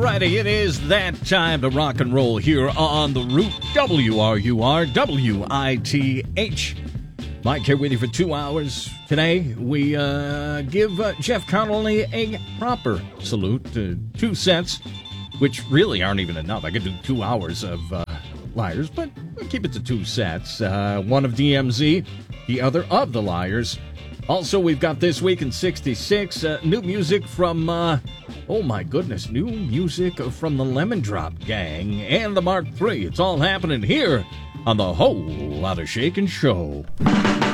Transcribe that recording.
Alrighty, it is that time to rock and roll here on the Root, WRUR, WITH. Mike here with you for 2 hours. Today, we give Jeff Connolly a proper salute. 2 sets, which really aren't even enough. I could do 2 hours of Liars, but we'll keep it to 2 sets. One of DMZ, the other of the Liars. Also, we've got This Week in 66, new music from, oh my goodness, new music from the Lemon Drop Gang and the Mark III. It's all happening here on the Whole Lotta Shakin' Show.